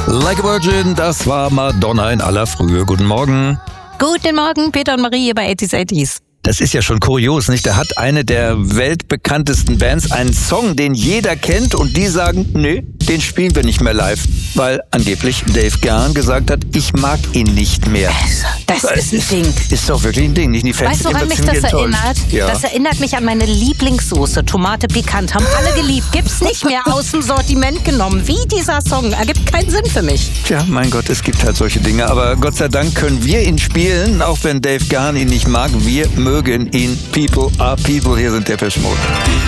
Like a Virgin, das war Madonna in aller Frühe. Guten Morgen. Guten Morgen, Peter und Marie hier bei 80s. Das ist ja schon kurios, nicht? Da hat eine der weltbekanntesten Bands einen Song, den jeder kennt, und die sagen, nee, den spielen wir nicht mehr live. Weil angeblich Dave Gahan gesagt hat, ich mag ihn nicht mehr. Das ist ein Ding. Ist doch wirklich ein Ding, nicht? Die Fans Weißt du, sind woran immer mich ziemlich das enttäuscht. erinnert? Ja. Das erinnert mich an meine Lieblingssoße, Tomate Pikant. Haben alle geliebt. Gibt's nicht mehr aus dem Sortiment genommen. Wie dieser Song. Ergibt keinen Sinn für mich. Tja, mein Gott, es gibt halt solche Dinge. Aber Gott sei Dank können wir ihn spielen, auch wenn Dave Gahan ihn nicht mag. Wir mögen ihn. People are people. Hier sind Depeche Mode.